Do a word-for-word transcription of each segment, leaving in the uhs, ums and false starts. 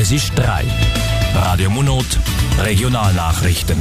Es ist drei. Radio Monot, Regionalnachrichten.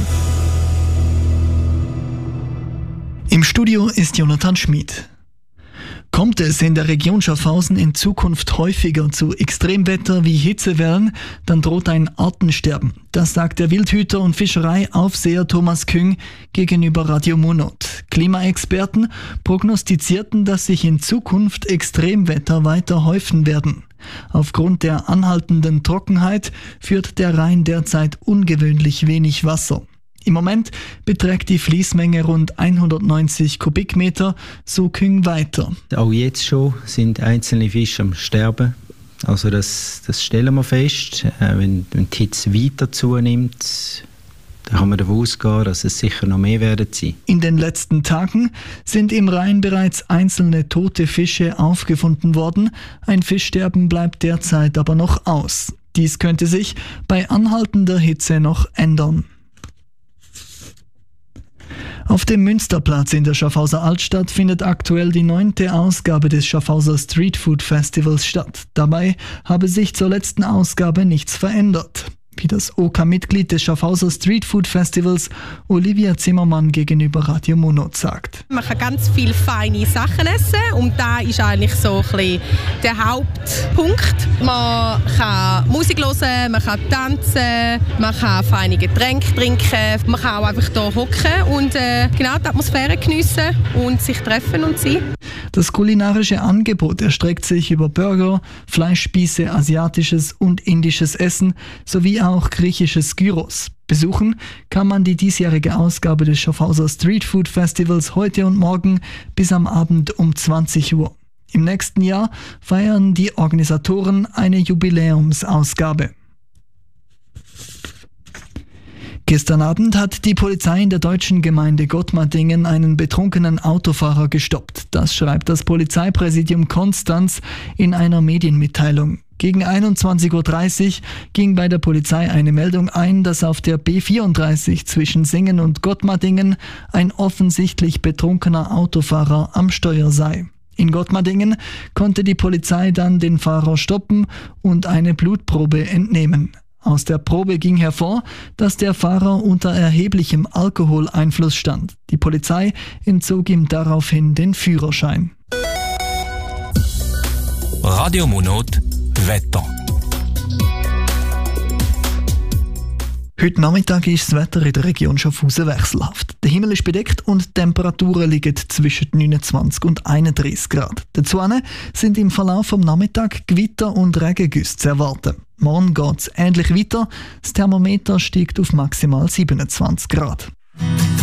Im Studio ist Jonathan Schmid. Kommt es in der Region Schaffhausen in Zukunft häufiger zu Extremwetter wie Hitzewellen, dann droht ein Artensterben. Das sagt der Wildhüter und Fischereiaufseher Thomas Küng gegenüber Radio Monot. Klimaexperten prognostizierten, dass sich in Zukunft Extremwetter weiter häufen werden. Aufgrund der anhaltenden Trockenheit führt der Rhein derzeit ungewöhnlich wenig Wasser. Im Moment beträgt die Fließmenge rund hundertneunzig Kubikmeter, so Küng weiter. Auch jetzt schon sind einzelne Fische am Sterben. Also das, das stellen wir fest. Äh, wenn, wenn die Hitze weiter zunimmt, dann kann man davon ausgehen, dass es sicher noch mehr werden sein. In den letzten Tagen sind im Rhein bereits einzelne tote Fische aufgefunden worden. Ein Fischsterben bleibt derzeit aber noch aus. Dies könnte sich bei anhaltender Hitze noch ändern. Auf dem Münsterplatz in der Schaffhauser Altstadt findet aktuell die neunte Ausgabe des Schaffhauser Street Food Festivals statt. Dabei habe sich zur letzten Ausgabe nichts verändert. Wie das O K-Mitglied des Schaffhauser Street Food Festivals Olivia Zimmermann gegenüber Radio Monot sagt. Man kann ganz viele feine Sachen essen und da ist eigentlich so ein bisschen der Hauptpunkt. Man kann Musik hören, man kann tanzen, man kann feine Getränke trinken, man kann auch einfach hier hocken und äh, genau die Atmosphäre geniessen und sich treffen und sein. Das kulinarische Angebot erstreckt sich über Burger, Fleischspieße, asiatisches und indisches Essen sowie auch griechisches Gyros. Besuchen kann man die diesjährige Ausgabe des Schaffhauser Street Food Festivals heute und morgen bis am Abend um zwanzig Uhr. Im nächsten Jahr feiern die Organisatoren eine Jubiläumsausgabe. Gestern Abend hat die Polizei in der deutschen Gemeinde Gottmardingen einen betrunkenen Autofahrer gestoppt. Das schreibt das Polizeipräsidium Konstanz in einer Medienmitteilung. Gegen einundzwanzig Uhr dreißig ging bei der Polizei eine Meldung ein, dass auf der B vierunddreißig zwischen Singen und Gottmardingen ein offensichtlich betrunkener Autofahrer am Steuer sei. In Gottmardingen konnte die Polizei dann den Fahrer stoppen und eine Blutprobe entnehmen. Aus der Probe ging hervor, dass der Fahrer unter erheblichem Alkoholeinfluss stand. Die Polizei entzog ihm daraufhin den Führerschein. Radio Monot Wetter. Heute Nachmittag ist das Wetter in der Region Schaffhausen wechselhaft. Der Himmel ist bedeckt und die Temperaturen liegen zwischen neunundzwanzig und einunddreißig Grad. Dazu sind im Verlauf vom Nachmittag Gewitter und Regengüsse zu erwarten. Morgen geht es ähnlich weiter. Das Thermometer steigt auf maximal siebenundzwanzig Grad.